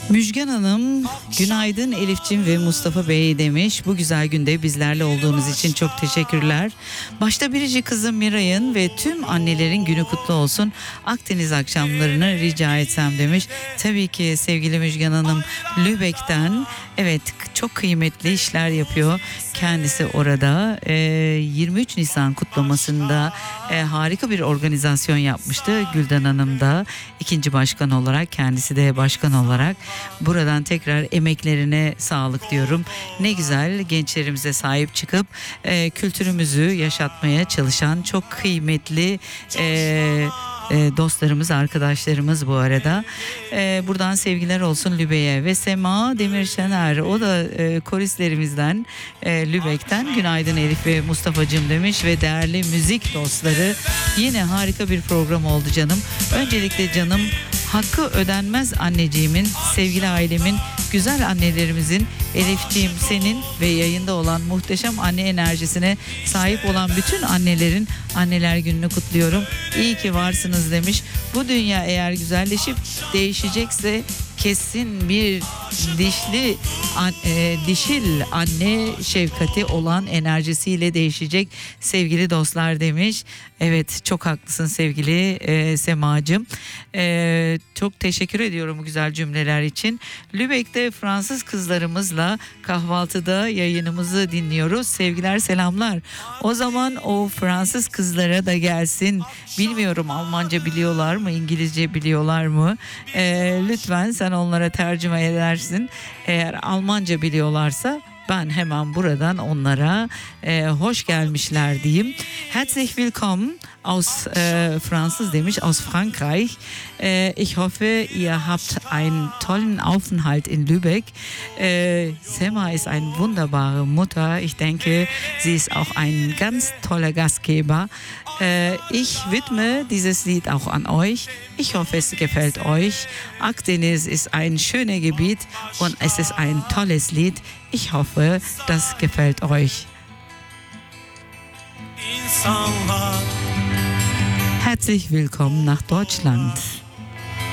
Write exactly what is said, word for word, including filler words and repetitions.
Müjgan Hanım, günaydın Elifçim ve Mustafa Bey demiş. Bu güzel günde bizlerle olduğunuz için çok teşekkürler. Başta biricik kızım Miray'ın ve tüm annelerin günü kutlu olsun. Akdeniz akşamlarını rica etsem demiş. Tabii ki sevgili Müjgan Hanım, Lübeck'ten, evet, çok kıymetli işler yapıyor. Kendisi orada e, yirmi üç Nisan kutlamasında e, harika bir organizasyon yapmıştı. Gülden Hanım da ikinci başkan olarak, kendisi de başkan olarak. Buradan tekrar emeklerine sağlık diyorum. Ne güzel, gençlerimize sahip çıkıp e, kültürümüzü yaşatmaya çalışan çok kıymetli e, E, dostlarımız, arkadaşlarımız bu arada. E, buradan sevgiler olsun Lübeck'e. Ve Sema Demirşener, o da e, koristlerimizden, e, Lübeck'ten. Günaydın Elif ve Mustafa'cığım demiş. Ve değerli müzik dostları, yine harika bir program oldu canım. Öncelikle canım, hakkı ödenmez anneciğimin, sevgili ailemin, güzel annelerimizin, Elifciğim senin ve yayında olan muhteşem anne enerjisine sahip olan bütün annelerin anneler gününü kutluyorum. İyi ki varsınız demiş. Bu dünya eğer güzelleşip değişecekse kesin bir dişli an, e, dişil anne şefkati olan enerjisiyle değişecek sevgili dostlar demiş. Evet, çok haklısın sevgili e, Semacığım. E, çok teşekkür ediyorum bu güzel cümleler için. Lübeck'te Fransız kızlarımızla kahvaltıda yayınımızı dinliyoruz. Sevgiler, selamlar. O zaman o Fransız kızlara da gelsin. Bilmiyorum Almanca biliyorlar mı, İngilizce biliyorlar mı? E, lütfen sen onlara tercüme edersin. Eğer Almanca biliyorlarsa ben hemen buradan onlara e, hoş gelmişler diyeyim. Herzlich willkommen aus e, Fransız demiş, aus Frankreich. E, ich hoffe, ihr habt einen tollen Aufenthalt in Lübeck. E, Sema ist eine wunderbare Mutter. Ich denke, sie ist auch ein ganz toller Gastgeber. E, ich widme dieses Lied auch an euch. Ich hoffe, es gefällt euch. Akdeniz ist ein schönes Gebiet und es ist ein tolles Lied. Ich hoffe, das gefällt euch. Herzlich willkommen nach Deutschland.